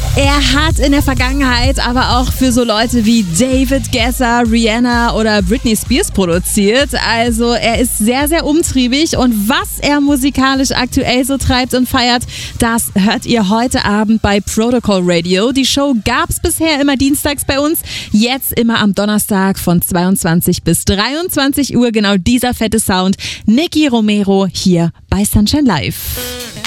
Er hat in der Vergangenheit aber auch für so Leute wie David Guetta, Rihanna oder Britney Spears produziert. Also er ist sehr, sehr umtriebig und was er musikalisch aktuell so treibt und feiert, das hört ihr heute Abend bei Protocol Radio. Die Show gab's bisher immer dienstags bei uns, jetzt immer am Donnerstag von 22 bis 23 Uhr. Genau dieser fette Sound. Nicky Romero hier bei Sunshine Live.